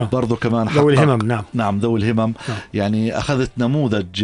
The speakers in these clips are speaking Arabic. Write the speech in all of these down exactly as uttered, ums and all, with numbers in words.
برضو كمان ذوي الهمم. نعم نعم ذوي الهمم. نعم. يعني أخذت نموذج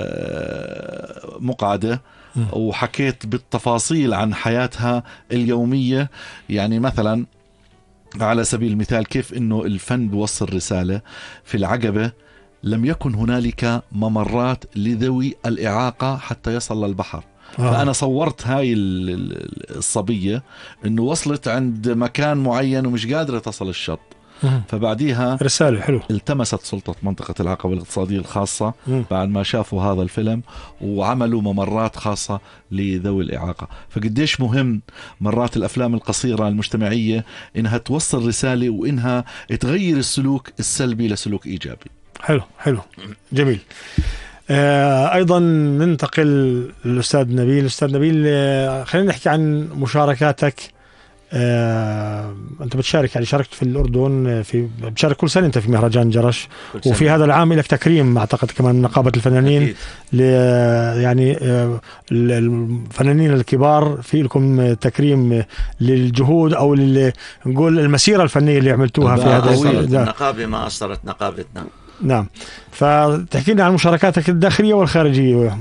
مقعدة وحكيت بالتفاصيل عن حياتها اليومية. يعني مثلا على سبيل المثال كيف إنه الفن بيوصل رسالة. في العقبة لم يكن هنالك ممرات لذوي الإعاقة حتى يصل للبحر. آه. فأنا صورت هاي الصبية إنه وصلت عند مكان معين ومش قادرة تصل الشط. مم. فبعديها رسالة حلو. التمست سلطة منطقة العقبة الاقتصادية الخاصة مم. بعد ما شافوا هذا الفيلم وعملوا ممرات خاصة لذوي الإعاقة. فقديش مهم مرات الأفلام القصيرة المجتمعية إنها توصل رسالة وإنها تغير السلوك السلبي لسلوك إيجابي. حلو حلو جميل. آه أيضا ننتقل للأستاذ نبيل. الأستاذ نبيل آه خلينا نحكي عن مشاركاتك. آه، أنت بتشارك يعني شاركت في الأردن في بتشارك كل سنة أنت في مهرجان جرش وفي هذا العام لك تكريم أعتقد كمان نقابة الفنانين ل يعني آه الفنانين الكبار في لكم تكريم للجهود أو نقول المسيرة الفنية اللي عملتوها في هذا النقابة. ما أثرت نقابتنا. نعم. فتحكي لنا عن مشاركاتك الداخلية والخارجية.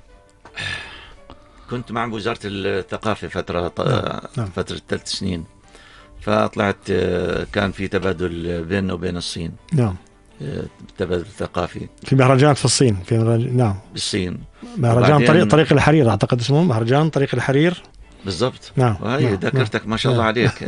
كنت مع وزارة الثقافة فترة نعم. فترة ثلاث سنين. فطلعت كان في تبادل بيننا وبين الصين. نعم. تبادل ثقافي في مهرجان في الصين في مهرجان نعم بالصين. مهرجان طريق طريق الحرير أعتقد اسمه مهرجان طريق الحرير. بالضبط. نعم. وهي نعم. ذكرتك ما شاء الله نعم. عليك.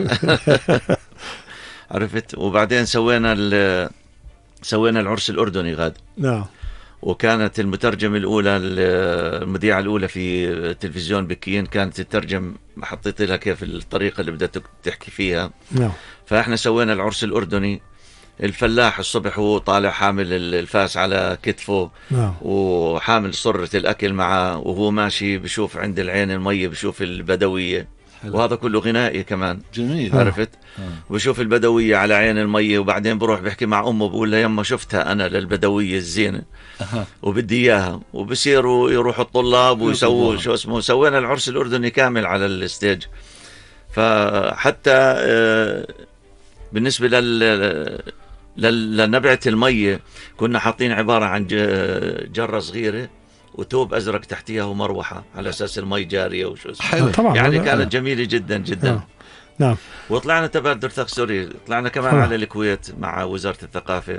عرفت. وبعدين سوينا سوينا العرس الأردني غاد. نعم. وكانت المترجمة الأولى المذيعة الأولى في التلفزيون بكين كانت تترجم. حطيت لها كيف الطريقة اللي بدأت تحكي فيها. نعم. فإحنا سوينا العرس الأردني. الفلاح الصبح وهو طالع حامل الفاس على كتفه. نعم. وحامل صرة الأكل معه وهو ماشي بشوف عند العين المية بشوف البدوية. حلو. وهذا كله غنائي كمان. جميل. عرفت. وبشوف البدوية على عين المية وبعدين بروح بحكي مع أمه بقول لها يما شفتها أنا للبدوية الزينة وبدي إياها. وبصيروا يروحوا الطلاب ويسووا شو اسمه. سوينا العرس الأردني كامل على الستيج. فحتى بالنسبة لل لنبعة المية كنا حاطين عبارة عن جرة صغيرة وتوب أزرق تحتيها ومروحة على أساس المي جارية وشو اسمه. يعني كانت جميلة جدا جدا. آه. نعم. وطلعنا تبادل ثقافي سوري. طلعنا كمان على الكويت مع وزارة الثقافة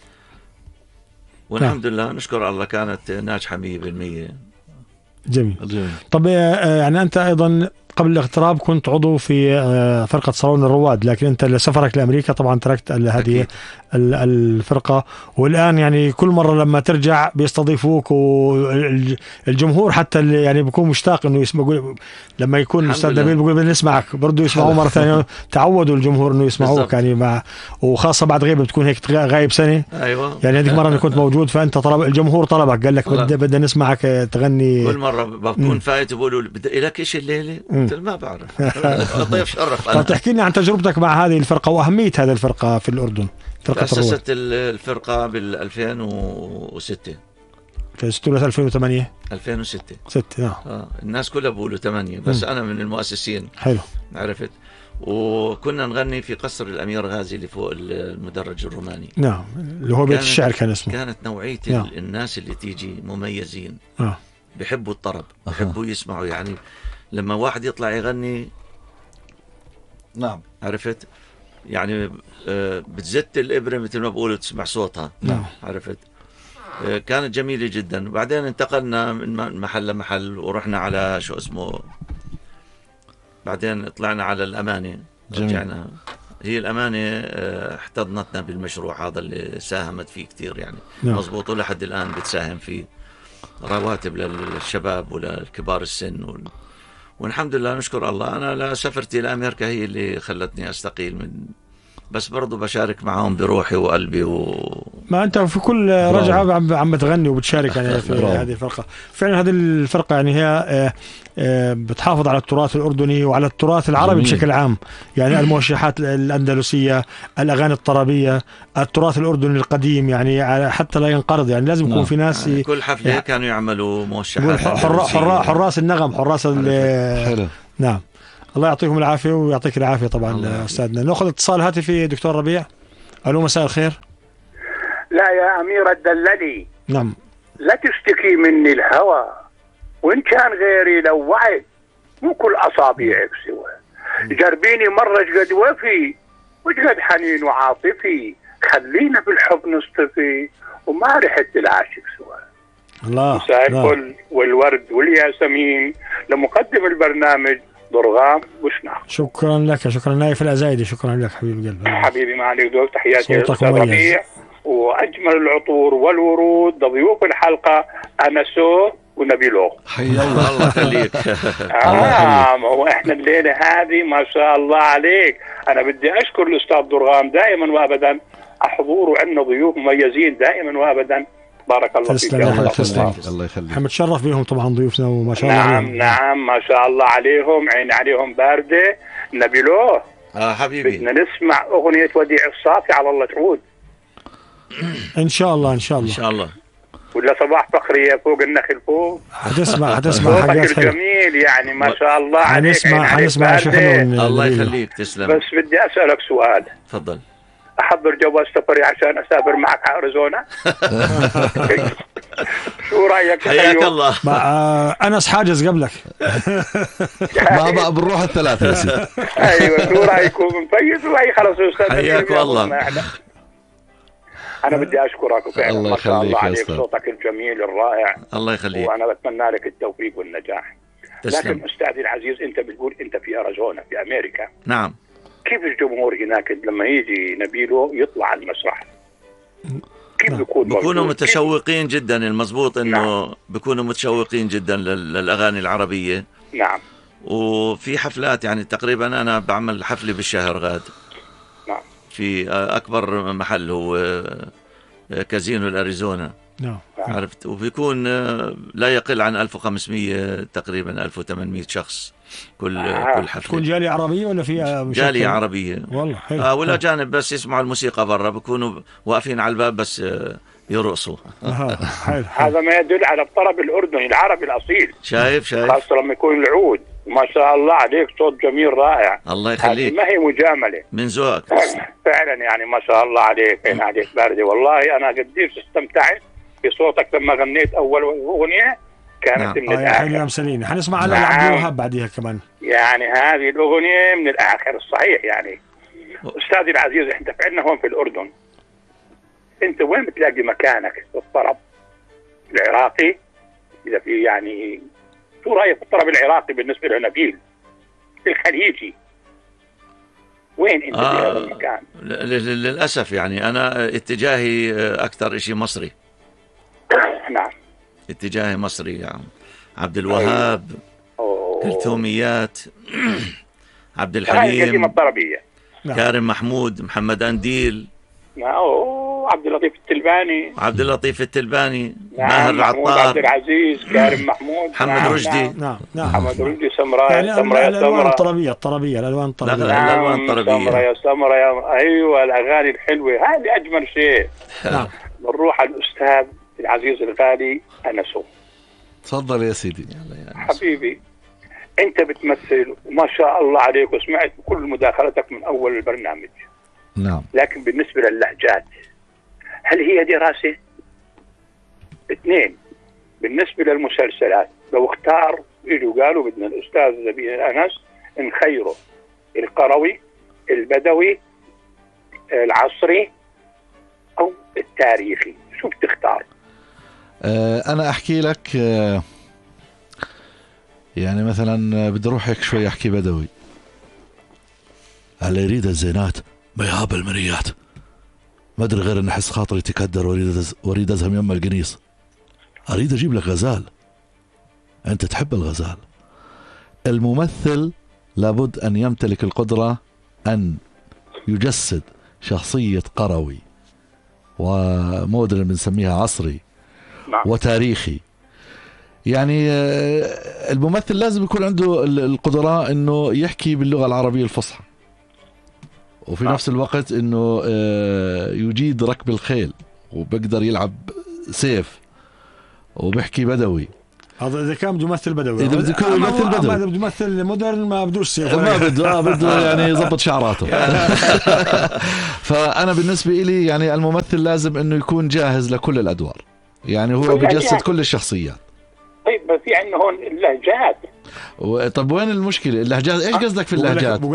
والحمد نعم. لله نشكر الله كانت ناجحة مية بالمية. جميل. جميل. طب يعني أنت أيضا قبل الاغتراب كنت عضو في فرقة صالون الرواد لكن أنت لسفرك لأمريكا طبعا تركت هذه الفرقة والآن يعني كل مرة لما ترجع بيستضيفوك والجمهور حتى اللي يعني بيكون مشتاق إنه يسمع. لما يكون الأستاذ نبيل بيقول بنسمعك برضو يسمعوا مرة ثانية. تعودوا الجمهور إنه يسمعوك يعني مع وخاصة بعد غيبة بتكون هيك غايب سنة. أيوة. يعني هذيك مرة أنا كنت موجود فأنت طلب الجمهور طلبك قال لك بدنا بدنا نسمعك تغني. كل مرة بكون فايت بقولوا بدي لك إيش الليلة قلت ما بعرف. ضيف شرف. طب تحكي لنا عن تجربتك مع هذه الفرقة وأهمية هذه الفرقة في الأردن. تأسست الفرقة بال ألفين وستة. في ستة ولا ألفين وثمانية؟ ألفين وستة. ستة نعم. آه. الناس كلها بيقولوا ثمانية بس م. أنا من المؤسسين. حلو. عرفت. وكنا نغني في قصر الأمير غازي اللي فوق المدرج الروماني. نعم اللي هو بيت الشعر كان اسمه. كانت نوعية نعم. الناس اللي تيجي مميزين. آه. بيحبوا الطرب بيحبوا يسمعوا. يعني لما واحد يطلع يغني نعم عرفت يعني بتزت الإبرة مثل ما بقولوا تسمع صوتها. نعم. عرفت. كانت جميلة جدا. وبعدين انتقلنا من محل لمحل ورحنا على شو اسمه. بعدين طلعنا على الأمانة. رجعنا. هي الأمانة احتضنتنا بالمشروع هذا اللي ساهمت فيه كتير يعني. نعم. مضبوط. ولحد الآن بتساهم فيه رواتب للشباب وللكبار السن وال... والحمد لله نشكر الله. أنا سفرتي لأمريكا هي اللي خلتني أستقيل من بس برضو بشارك معهم بروحي وقلبي و... ما أنت في كل رجعة عم عم بتغني وبتشارك يعني في هذه الفرقة. فعلا هذه الفرقة يعني هي بتحافظ على التراث الأردني وعلى التراث العربي جميل. بشكل عام يعني الموشحات الأندلسية الأغاني الطربية التراث الأردني القديم يعني حتى لا ينقرض يعني لازم يكون في ناس يعني كل حفلة يعني كانوا يعملوا موشحات حرا حرا حراس النغم حراس ال... نعم. الله يعطيكم العافية ويعطيك العافية طبعا أستاذنا. نأخذ اتصال هاتفي دكتور ربيع. الو مساء الخير. لا يا أمير الدللي، نعم. لا تشتكي مني الهوى، وإن كان غيري لو وعد مو كل أصابيعك سوى. جربيني مرة جد وفي وجد حنين وعاطفي، خلينا بالحب نصطفي وما ريحة العاشق سوى. الله. مساء الفل والورد والياسمين لمقدم البرنامج ضرغام بوشناق. شكرا لك، شكرا نايف الأزايدي، شكرا لك حبيب القلب. حبيبي ما عليك دول، تحياتي صوتك للأستاذ مميز. ربيع واجمل العطور والورود ضيوف الحلقه انسو ونبيلو. حي الله. الله يخليك. اه ما هو احنا الليله هذه ما شاء الله عليك. انا بدي اشكر الاستاذ ضرغام دائما وابدا، حضوره عندنا ضيوف مميزين دائما وابدا. بارك الله فيك. تسلم. الله تسلم. يخليك. الله يخليك. احنا متشرف بهم طبعا ضيوفنا وما شاء الله نعم عليهم. نعم ما شاء الله عليهم، عين عليهم بارده. نبيلو اه حبيبي، بدنا نسمع اغنيه وديع الصافي على الله تعود. ان شاء الله ان شاء ان الله شاء الله. ولا صباح فخريه فوق النخل فوق. حتسمع حتسمع صوتك حاجات حلوه. الجميل يعني ما شاء الله عليك. حنسمع عين عليك حنسمع شو باردة. حلو من الله نبيل. يخليك، تسلم. بس بدي اسالك سؤال، تفضل. احضر جواز سفري عشان اسافر معك على اريزونا. شو رايك؟ حياك الله. ما آه انس حاجز قبلك. ما بقى بنروح الثلاثة يا سيدي. ايوه شو رايكم؟ مفيز وهي خلص استاذ. حياك والله. انا بدي اشكرك وفعلا الله ما شاء يخليك الله يا عليك، أستاذ. صوتك الجميل الرائع، الله يخليك. وانا بتمنى لك التوفيق والنجاح. تسلم. لكن استاذي العزيز، انت بتقول انت في اريزونا في امريكا، نعم. كيف الجمهور هناك لما يجي نبيلو يطلع على المسرح؟ كيف بيكون بيكونوا موجود؟ متشوقين جدا. المضبوط انه بيكونوا متشوقين جدا لل- للاغاني العربيه. نعم وفي حفلات، يعني تقريبا انا بعمل حفله بالشهر غاد نعم في اكبر محل هو كازينو الاريزونا، نعم. عرفت. وبيكون لا يقل عن ألف وخمسمية تقريبا ألف وثمانمية شخص كل آه. كل تكون حفله. جالية عربية ولا في مشكلة؟ جالية عربيه. والله حلو. آه والاجانب بس يسمعوا الموسيقى برا، بيكونوا واقفين على الباب بس آه، يرقصوا. آه. حلو. هذا ما يدل على الطرب الاردني العربي الاصيل، شايف شايف. خاصه لما يكون العود. ما شاء الله عليك، صوت جميل رائع. الله هذه يخليك، ما هي مجامله من ذوقك. فعلا يعني ما شاء الله عليك. عين عليك باردة. والله انا قديش استمتعت بصوتك لما غنيت اول اغنيه، كانت نعم. من اه يا حلو يا الاخر. مسليني. حنسمع على نعم. عبد الوهاب بعديها كمان. يعني هذه الاغنيه من الاخر الصحيح. يعني استاذي العزيز، احنا فعلنا هون في الاردن، انت وين بتلاقي مكانك في الطرب العراقي؟ اذا في يعني شو رايك في الطرب العراقي بالنسبه لنبيل الخليجي؟ وين انت آه. في هذا المكان؟ ل- ل- للاسف يعني انا اتجاهي اكثر شيء مصري. نعم. اتجاهي مصري يعني عبد الوهاب، أوه. كلثوميات، عبد الأغاني القديمة الحليم، الطربية. نعم. كارم محمود، محمد انديل، أوه. عبد اللطيف التلباني. عبد اللطيف التلباني، نعم. ماهر محمود عبد العطار، العزيز، كارم محمود، محمد نعم. رشدي. نعم. نعم نعم. محمد رشدي، سمراء يعني سمراء يا الالوان سمراء. الطربية الطربية الالوان الطربية. لا، لا. الألوان نعم. الطربية. سمراء يا سمراء يا ايوه الاغاني الحلوه هذه اجمل شيء. نعم. بنروح على الاستاذ العزيز الغالي انسو. تفضل يا سيدي. حبيبي انت بتمثل وما شاء الله عليك، وسمعت كل مداخلتك من اول البرنامج. نعم. لكن بالنسبه للهجات، هل هي دراسه؟ اثنين، بالنسبه للمسلسلات لو اختار يجوا قالوا بدنا الاستاذ نبيل انس نخيره القروي، البدوي، العصري او التاريخي، شو بتختار؟ آه انا احكي لك. آه يعني مثلا بدي اروح هيك شوي احكي بدوي. اللي يريد الزينات ما يهاب المنيات، ما ادري غير ان احس خاطري تكدر واريد أز... واريد ازهم يم القنيص. اريد اجيب لك غزال، انت تحب الغزال. الممثل لابد ان يمتلك القدرة ان يجسد شخصية قروي ومودرن بنسميها عصري نعم. وتاريخي. يعني الممثل لازم يكون عنده القدرة انه يحكي باللغة العربية الفصحى، وفي نفس الوقت انه يجيد ركب الخيل، وبقدر يلعب سيف، وبحكي بدوي. هذا اذا كان بده يمثل بدوي، اذا بده يكون يمثل بدوي، اذا بده يمثل مودرن ما بدوش سيف ما بده آه بده يعني يضبط شعراته. فانا بالنسبه لي يعني الممثل لازم انه يكون جاهز لكل الادوار، يعني هو بيجسد كل الشخصيات. طيب في عندنا هون اللهجات. طب وين المشكله اللهجات؟ ايش قصدك في اللهجات؟